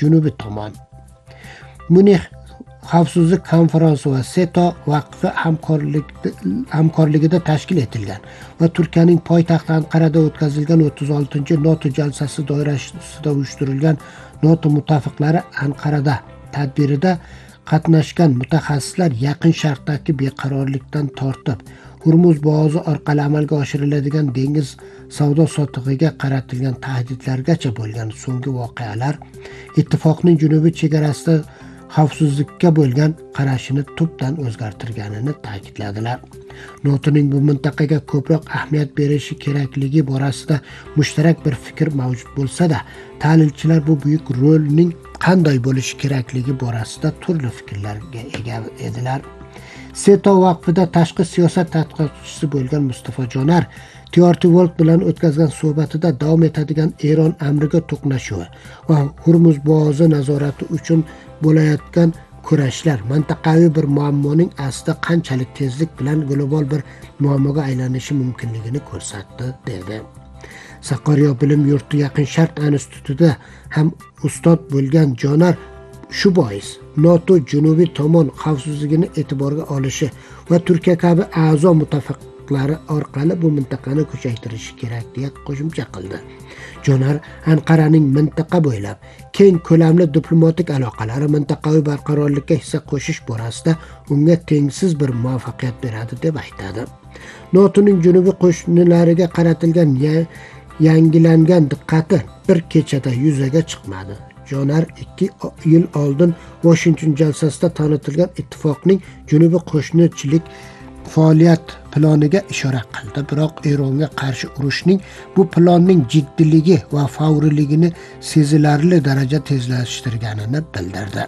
janubiy tomon. Munih Xavfsizlik konferensi va SETO vaqfi hamkorligida tashkil etilgan va Turkiyaning poytaxti Anqarada o'tkazilgan 36 NATO jalsasi doirasida uyushtirilgan NATO muttafiqlari Anqarada tadbirida qatnashgan mutaxassislar Yaqin Sharqdagi beqarorlikdan tortib Hurmuz bo'g'ozi orqali amalga oshiriladigan dengiz savdo sotig'iga qaratilgan tahdidlargacha bo'lgan so'nggi voqealar ittifoqning janubiy chegarasida xavfsizlikka bo'lgan qarashini tubdan o'zgartirganini ta'kidladilar. NATOning bu mintaqaga ko'proq ahamiyat berishi kerakligi borasida mushtarak bir fikr mavjud bo'lsa-da, tahlilchilar bu buyuk rolning qanday bo'lishi kerakligi borasida turli fikrlarga ega edilar. SETO vaqfida tashqi siyosat tadqiqotchisi bo'lgan Mustafa Jonar TRT World bilan o'tkazgan suhbatida davom etadigan Eron amriga to'qnashuvi va Hurmuz bo'g'ozi nazorati uchun bo'layotgan kurashlar mintaqaviy bir muammoning aslida qanchalik tezlik bilan global bir muammoga aylanishi mumkinligini ko'rsatdi, dedi. Saqqaryo bilim yurti Yaqin Sharq institutida ham ustod bo'lgan Jonar shu bois NATO janubiy tomon xavfsizligini e'tiborga olishi va Turkiya kabi a'zo muttafiqlari orqali bu mintaqani kuchaytirishi kerak deya qo'shimcha qildi. Jonar Anqaraning mintaqa bo'ylab keng ko'lamli diplomatik aloqalari mintaqaviy barqarorlikka hissa qo'shish borasida unga tengsiz bir muvaffaqiyat beradi deb aytadi. NATOning janubiy qo'shnilariga qaratilgan yangilangan diqqati bir kechada yuzaga chiqmadi. Jonar 2 yil oldin Washington jalsasida tanitilgan ittifoqning janubiy qo'shnichilik faoliyat planiga ishora qildi, biroq Eronga qarshi urushning bu planning jiddiyligi va favriyligini sezilarli darajada tezlashtirganini bildirdi.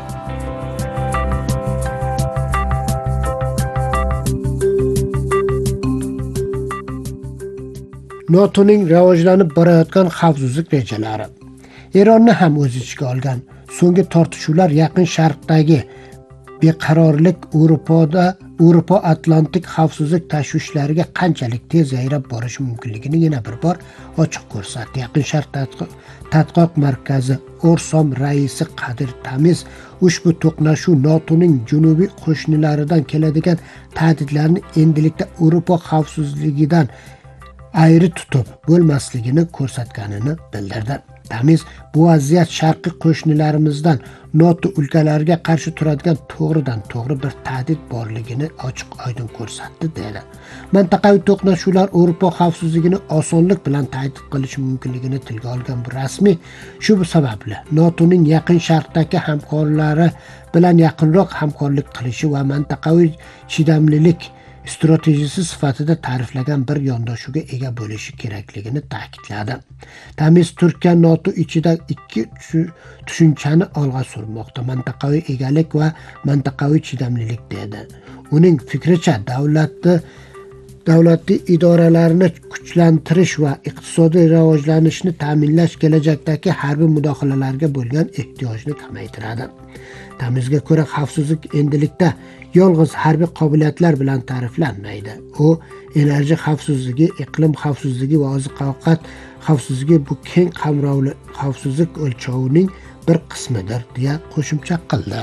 NATOning rivojlanib borayotgan xavfsizlik rejalari Eronni ham o'z ichiga olgan. So'nggi tortishuvlar Yaqin Sharqdagi beqarorlik Yevropa Atlantik xavfsizlik tashvishlariga qanchalik tez yayrab borishi mumkinligini yana bir bor ochiq ko'rsatdi. Yaqin Sharq tadqiqot markazi Orsom raisi Qadir Tamiz ushbu to'qnashuv NATOning janubiy qo'shnilaridan keladigan tahdidlarni endilikda Yevropa xavfsizligidan ayri tutib bo'lmasligini ko'rsatganini bildirdi. Tamiz bu vaziyat sharqiy qo'shnilarimizdan NATO ülkelariga qarshi turadigan to'g'ridan to'g'ri bir tahdid borligini ochiq oydin ko'rsatdi, dedi. Mintaqaviy to'qnashuvlar Yevropa xavfsizligini osonlik bilan tahdid qilishi mumkinligini tilga olgan bu rasmiy shu sababli NATOning Yaqin Sharqdagi hamkorlari bilan yaqinroq hamkorlik qilishi va mintaqaviy chidamlilik stratejisi sifatida ta'riflagan bir yondashuvga ega bo'lishi kerakligini ta'kidladi. Tamiz Turkiya NATO ichida ikki tushunchani olg'a surmoqda: mintaqaviy egalik va mintaqaviy chidamlilik, dedi. Uning fikricha davlatli idoralarni kuchlantirish va iqtisodiy rivojlanishni ta'minlash kelajakdagi harbiy mudohalalarga bo'lgan ehtiyojni kamaytiradi. Tamizga ko'ra xavfsizlik endilikda yolg'iz harbiy qobiliyatlar bilan ta'riflanmaydi. U enerji xavfsizligi, iqlim xavfsizligi va oziq-ovqat xavfsizligi bu keng qamrovli xavfsizlik o'lchovining bir qismidir, deya qo'shimcha qildi.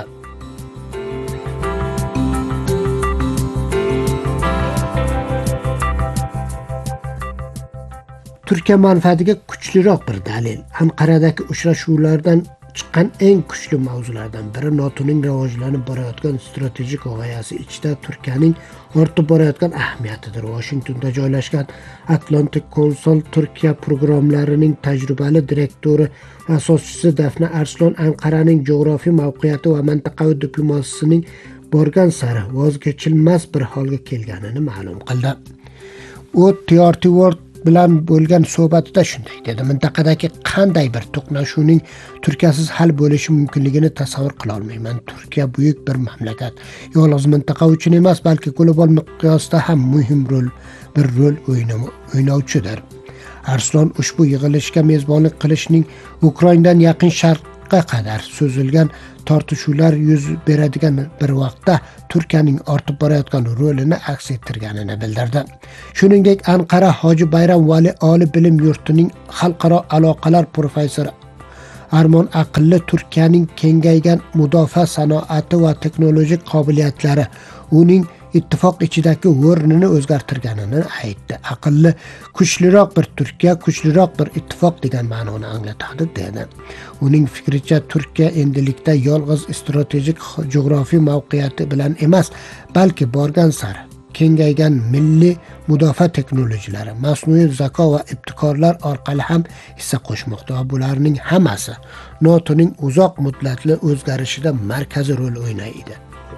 Turkiya manfaatiga kuchliroq bir dalil. Anqaradagi uchrashuvlardan chiqqan eng kuchli mavzulardan biri NATOning rivojlanib borayotgan strategik g'oyasi ichida Turkiyaning ortib borayotgan ahamiyatidir. Washingtonda joylashgan Atlantic Council Turkiya programmalarining tajribali direktori va asoschisi Dafna Arslon Anqaraning jo'g'rofiy mavqeiyati va mintaqaviy diplomatsiyasining borgan sari voz kechilmas bir holga kelganini ma'lum qildi. U TRT World bilan bo'lgan suhbatida shunday dedi: mintaqadagi qanday bir to'qnashuvning Turkiyasiz hal bo'lishi mumkinligini tasavvur qila olmayman. Turkiya buyuk bir mamlakat. Yolg'iz mintaqa uchun emas, balki global miqyosda ham muhim rol o'ynayotgandir. Arslon ushbu yig'ilishga mezbonlik qilishning Ukrainadan Yaqin Sharqqa qadar so'zilgan tortishuvlar yuz beradigan bir vaqtda Turkiyaning ortib borayotgan rolini aks ettirganini bildirdi. Shuningdek, Anqara Hoji Bayram Vali oliy bilim yurtining xalqaro aloqalar professori Armon aqlli Turkiyaning kengaygan mudofaa sanoati va texnologik qobiliyatlari uning ittifoq ichidagi o'rnini o'zgartirganini aytdi. Aqlli kuchliroq bir Turkiya, kuchliroq bir ittifoq degan ma'noni anglatadi dedi. Uning fikricha Turkiya endilikda yolg'iz strategik jo'g'rofiy mavqeiyati bilan emas, balki borgan sari kengaygan milliy mudofaa texnologiyalari, masnuiy zako va ibtikorlar orqali ham hissa qo'shmoqda va bularning hammasi NATOning uzoq muddatli o'zgarishida markaziy rol o'ynaydi.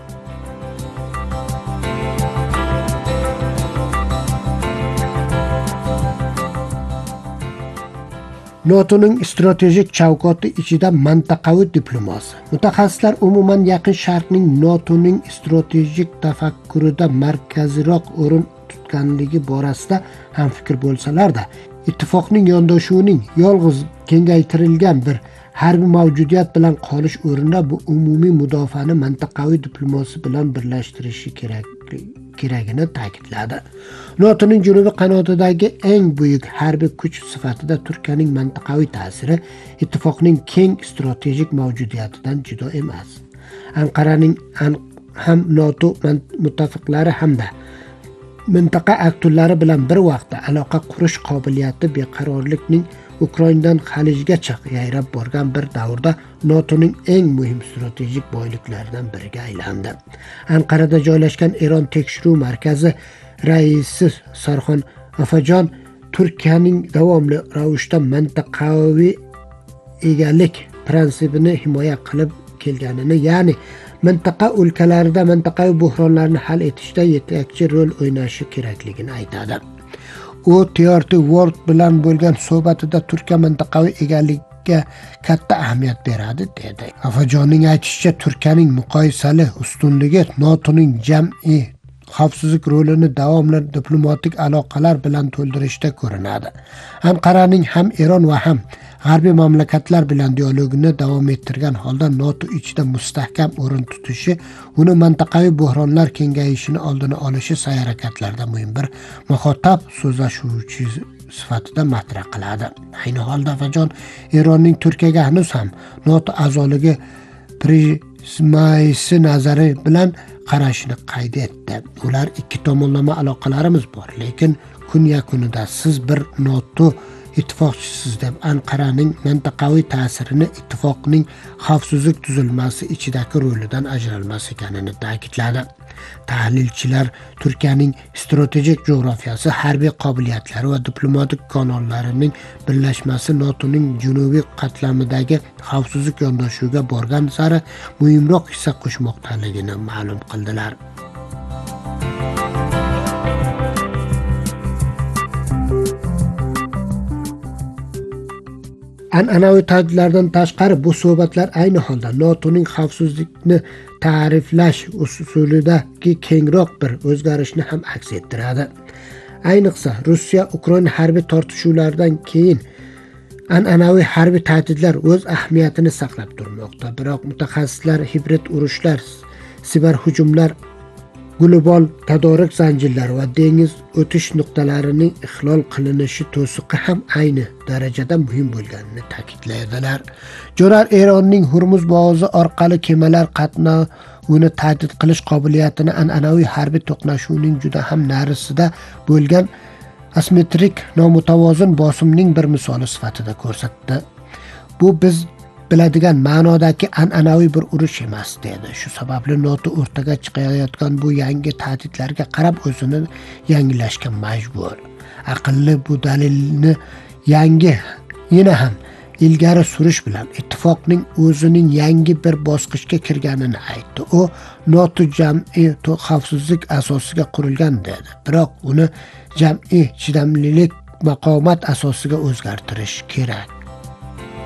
NATOning strategik chavkoti ichida mintaqaviy diplomasiya. Mutaxassislar umuman Yaqin Sharqning NATOning strategik tafakkurida markaziyroq o'rin tutganligi borasida ham fikr bo'lsalar-da, ittifoqning yondashuvining yolg'iz kengaytirilgan bir harbiy mavjudiyat bilan qolish o'rnida bu umumiy mudofaani mintaqaviy diplomasiya bilan birlashtirishi kerakligini ta'kidladi. NATOning janubiy qanotidagi eng buyuk harbiy kuch sifatida Turkiyaning mintaqaviy ta'siri ittifoqning keng strategik mavjudiyatidan judo emas. Anqaraning ham NATO muttafiqlari hamda mintaqa aktyorlari bilan bir vaqtda aloqa qurish qobiliyati beqarorlikning Ukrainadan Xalijgacha yayrab borgan bir davrda NATOning eng muhim strategik boyliklaridan biriga aylandi. Anqarada joylashgan Eron tekshiruv markazi raisi Sarxon Afajon Turkiyaning davomli ravishda mintaqaviy egalik prinsipini himoya qilib kelganini, ya'ni mintaqa o'lkalarida mintaqaviy buhronlarni hal etishda yetakchi rol o'ynashi kerakligini aytadi. U TRT World bilan bo'lgan suhbatida Turkiya mintaqaviy egallikka katta ahamiyat beradi dedi. Afajonning aytishicha, Turkiyaning muqoyisali ustunligi NATOning jam'iy xavfsizlik rolini davomli diplomatik aloqalar bilan to'ldirishda ko'rinadi. Anqaraning ham Eron va ham g'arbiy mamlakatlar bilan dialogini davom ettirgan holda NATO ichida mustahkam o'rin tutishi uni mintaqaviy buhronlar kengayishini oldini olishi sa'y-harakatlarida muhim bir muxotab so'zlashuvchi sifatida matrah qiladi. Ayni holda Afajon Eronning Turkiyaga hanuz ham NATO a'zoligi prizmasi nazari bilan qarashini qayd etdi. Ular ikki tomonlama aloqalarimiz bor, lekin kun yakunida siz bir NATO ittifoqchisiz deb Anqaraning mintaqaviy ta'sirini ittifoqning xavfsizlik tuzilmasi ichidagi rolidan ajralmas ekanini ta'kidladi. Tahlilchilar Turkiyaning strategik jo'grafiyasi, harbiy qobiliyatlari va diplomatik kanallarining birlashmasi NATOning janubiy qatlamidagi xavfsizlik yondashuviga borgan sari muhimroq hissa qo'shmoqdaligini ma'lum qildilar. An'anaviy tahdidlardan tashqari bu suhbatlar ayni holda NATOning xavfsizlikni ta'riflash usulidagi kengroq bir o'zgarishni ham aks ettiradi. Ayniqsa Rossiya Ukraina harbiy tortishuvlaridan keyin an'anaviy harbiy tahdidlar o'z ahamiyatini saqlab turmoqda. Biroq mutaxassislar hibrid urushlar, siber hujumlar, global tadorik zanjirlari va dengiz o'tish nuqtalarining ixlol qilinishi to'siqi ham ayni darajada muhim bo'lganini ta'kidlaydilar. Jo'rar Eronning Hurmuz bo'g'ozi orqali kemalar qatnovini tahdid qilish qobiliyatini an'anaviy harbiy to'qnashuvning juda ham narisida bo'lgan asimetrik nomutavozin bosimning bir misoli sifatida ko'rsatdi. Bu biz biladigan ma'nodagi an'anaviy bir urush emas dedi. Shu sababli NATO o'rtaga chiqayotgan bu yangi tahdidlarga qarab o'zini yangilashga majbur. Aqlli bu dalilni yana ham ilgari surish bilan ittifoqning o'zining yangi bir bosqichga kirganini aytdi. U NATO jam'iy xavfsizlik asosiga qurilgan dedi. Biroq uni jam'iy chidamlilik, maqomat asosiga o'zgartirish kerak.